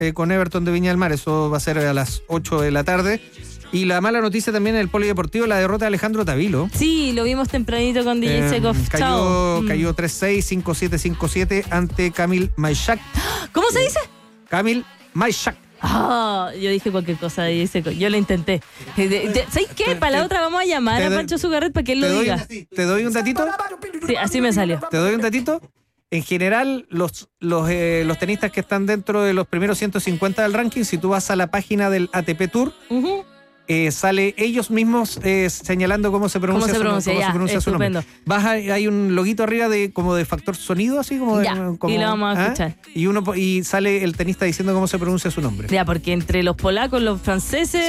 con Everton de Viña del Mar. Eso va a ser a las 8 de la tarde. Y la mala noticia también en el polideportivo, la derrota de Alejandro Tavilo. Sí, lo vimos tempranito con DJ Sekov. Cayó 3-6, 5-7, 5-7 ante Kamil Maishak. ¿Cómo se dice? Kamil Maishak. Yo dije cualquier cosa de DJ Sekov. Yo lo intenté. ¿Sabes qué? Para la otra vamos a llamar a Pancho Zugarret para que él lo diga. ¿Te doy un datito? Sí, así me salió. ¿Te doy un datito? En general, los tenistas que están dentro de los primeros 150 del ranking, si tú vas a la página del ATP Tour, sale ellos mismos señalando cómo se pronuncia su nombre. Hay un loguito arriba como de factor sonido, así como, y lo vamos a escuchar. Y sale el tenista diciendo cómo se pronuncia su nombre. Ya, porque entre los polacos, los franceses...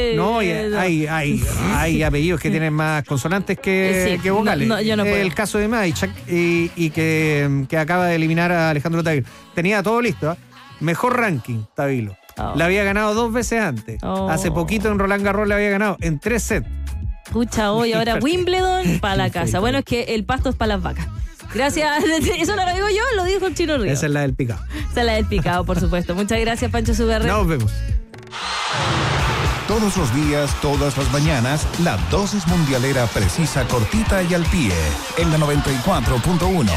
hay apellidos que tienen más consonantes que vocales. Yo no puedo. El caso de Maishak y que acaba de eliminar a Alejandro Tavilo. Tenía todo listo, ¿eh? Mejor ranking, Tavilo. La había ganado 2 veces antes. Hace poquito en Roland Garros la había ganado en 3 sets. Pucha, hoy ahora Wimbledon para la casa. Bueno, es que el pasto es para las vacas. Gracias. Eso no lo digo yo, lo dijo el Chino Río. Esa es la del picado. Esa es la del picado, por supuesto. Muchas gracias, Pancho Zugarret. Nos vemos. Todos los días, todas las mañanas, la dosis mundialera precisa, cortita y al pie. En la 94.1.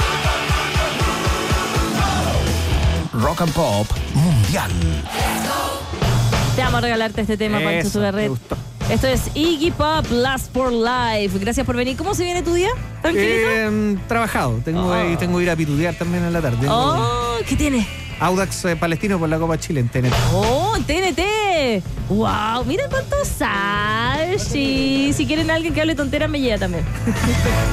Rock and Pop Mundial. Te vamos a regalarte este tema, Pancho Zugarret. Esto es Iggy Pop, Last for Life. Gracias por venir. ¿Cómo se viene tu día? ¿Tranquilito? Trabajado. Tengo que ir a pitutear también en la tarde. ¿Qué tiene? Audax Palestino por la Copa Chile en TNT. TNT. Wow, mira cuánto sabes. Si quieren alguien que hable tontera, me llega también.